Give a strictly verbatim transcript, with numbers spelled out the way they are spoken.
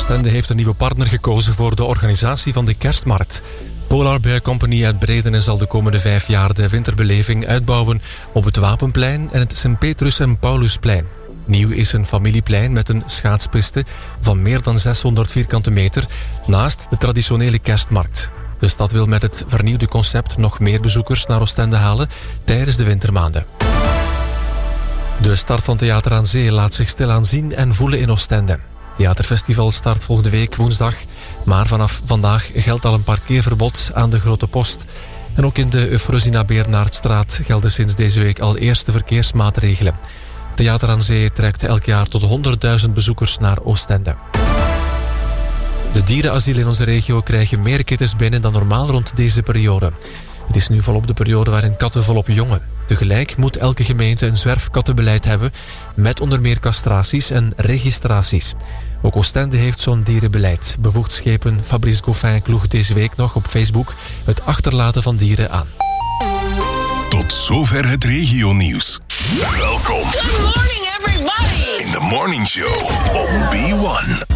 Oostende heeft een nieuwe partner gekozen voor de organisatie van de kerstmarkt. Polar Bear Company uit Bredene zal de komende vijf jaar de winterbeleving uitbouwen op het Wapenplein en het Sint-Petrus- en Paulusplein. Nieuw is een familieplein met een schaatspiste van meer dan zeshonderd vierkante meter naast de traditionele kerstmarkt. De stad wil met het vernieuwde concept nog meer bezoekers naar Oostende halen tijdens de wintermaanden. De start van Theater aan Zee laat zich stilaan zien en voelen in Oostende. Theaterfestival start volgende week woensdag, maar vanaf vandaag geldt al een parkeerverbod aan de Grote Post. En ook in de Eufrosina Beernaardstraat gelden sinds deze week al eerste verkeersmaatregelen. Theater aan Zee trekt elk jaar tot honderdduizend bezoekers naar Oostende. De dierenasielen in onze regio krijgen meer kittens binnen dan normaal rond deze periode. Het is nu volop de periode waarin katten volop jongen. Tegelijk moet elke gemeente een zwerfkattenbeleid hebben met onder meer castraties en registraties. Ook Oostende heeft zo'n dierenbeleid. Bevoegd schepen Fabrice Goffin kloeg deze week nog op Facebook het achterlaten van dieren aan. Tot zover het regionieuws. Welkom. Good morning, everybody. In the Morning Show op B one.